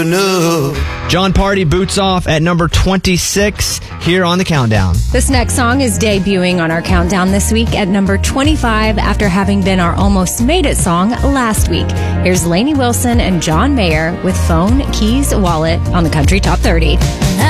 John Party, Boots Off at number 26 here on the countdown. This next song is debuting on our countdown this week at number 25 after having been our Almost Made It song last week. Here's Lainey Wilson and John Mayer with Phone, Keys, Wallet on the Country Top 30.